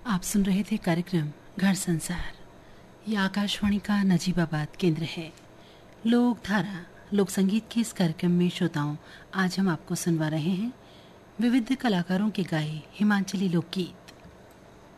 आप सुन रहे थे कार्यक्रम घर संसार। यह आकाशवाणी का नजीबाबाद केंद्र है। लोक धारा लोक संगीत के इस कार्यक्रम में श्रोताओं, आज हम आपको सुनवा रहे हैं विविध कलाकारों के गाए हिमाचली लोकगीत।